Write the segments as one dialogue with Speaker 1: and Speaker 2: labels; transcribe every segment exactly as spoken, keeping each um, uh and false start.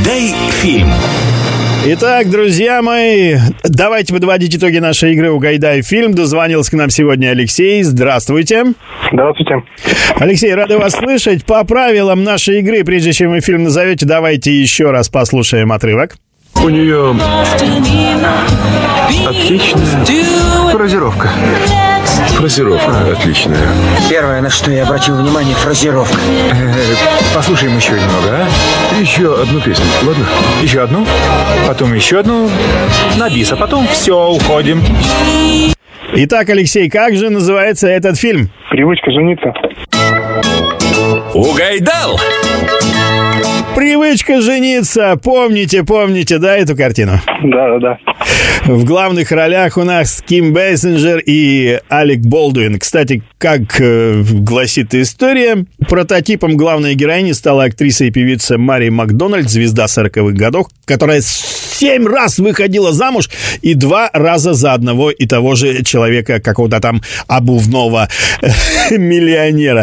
Speaker 1: Угадай фильм.
Speaker 2: Итак, друзья мои, давайте подводить итоги нашей игры «Угадай фильм». Дозвонился к нам сегодня Алексей. Здравствуйте.
Speaker 3: Здравствуйте.
Speaker 2: Алексей, рады вас слышать. По правилам нашей игры, прежде чем вы фильм назовете, давайте еще раз послушаем отрывок.
Speaker 4: У нее отличная фразировка. Фразировка отличная.
Speaker 5: Первое, на что я обратил внимание, фразировка.
Speaker 4: Послушаем еще немного, а? Еще одну песню, ладно? Еще одну, потом еще одну, на бис, а потом все, уходим.
Speaker 2: Итак, Алексей, как же называется этот фильм?
Speaker 3: Привычка жениться.
Speaker 1: Угайдал.
Speaker 2: «Привычка жениться». Помните, помните, да, эту картину?
Speaker 3: Да, да, да.
Speaker 2: В главных ролях у нас Ким Бейсинджер и Алек Болдуин. Кстати, как э, гласит история, прототипом главной героини стала актриса и певица Мари Макдональд, звезда сороковых годов, которая семь раз выходила замуж и два раза за одного и того же человека, какого-то там обувного миллионера.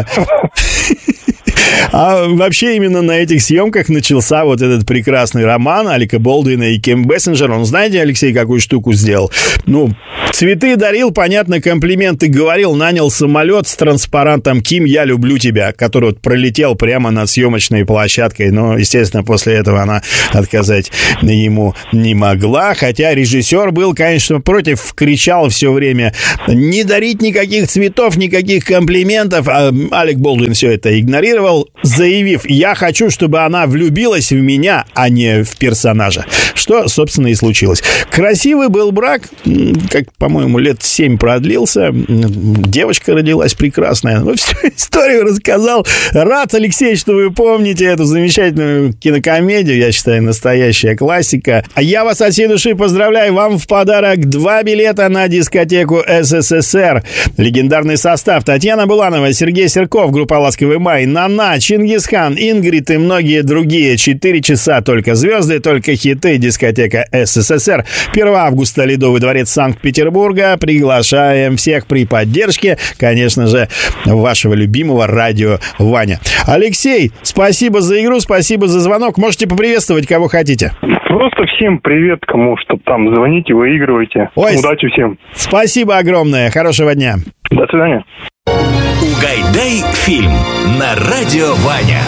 Speaker 2: А вообще именно на этих съемках начался вот этот прекрасный роман Алека Болдуина и Ким Бейсинджер. Он, знаете, Алексей, какую штуку сделал? Ну, цветы дарил, понятно, комплименты говорил, нанял самолет с транспарантом «Ким, я люблю тебя», который вот пролетел прямо над съемочной площадкой. Но, естественно, после этого она отказать ему не могла. Хотя режиссер был, конечно, против, кричал все время: не дарить никаких цветов, никаких комплиментов. А Алек Болдуин все это игнорировал, заявив: я хочу, чтобы она влюбилась в меня, а не в персонажа. Что, собственно, и случилось. Красивый был брак, как, по-моему, лет семь продлился. Девочка родилась прекрасная. Ну, всю историю рассказал. Рад, Алексей, что вы помните эту замечательную кинокомедию. Я считаю, настоящая классика. А я вас от всей души поздравляю. Вам в подарок два билета на дискотеку СССР. Легендарный состав: Татьяна Буланова, Сергей Серков, группа «Ласковый май», Нана, Чингисхан, Ингрид и многие другие. Четыре часа только звезды, только хиты. Дискотека СССР. первого августа, Ледовый дворец Санкт-Петербурга. Приглашаем всех при поддержке, конечно же, вашего любимого радио Ваня. Алексей, спасибо за игру, спасибо за звонок. Можете поприветствовать кого хотите.
Speaker 3: Просто всем привет, кому что там. Звоните, выигрывайте.
Speaker 2: Ой,
Speaker 3: удачи всем.
Speaker 2: Спасибо огромное. Хорошего дня.
Speaker 3: До свидания.
Speaker 1: Угайдай фильм на радио Ваня.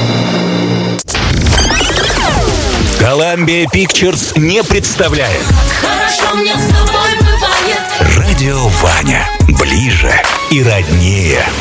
Speaker 1: Columbia Pictures не представляет.
Speaker 6: Хорошо мне с тобой бывает.
Speaker 1: Радио Ваня. Ближе и роднее.